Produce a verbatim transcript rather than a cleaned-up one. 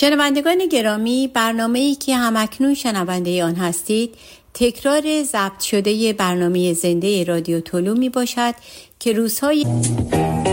شنوندگان گرامی، برنامه‌ای که همکنون شنونده آن هستید تکرار ضبط شده برنامه زنده رادیو طلو می باشد که روزهای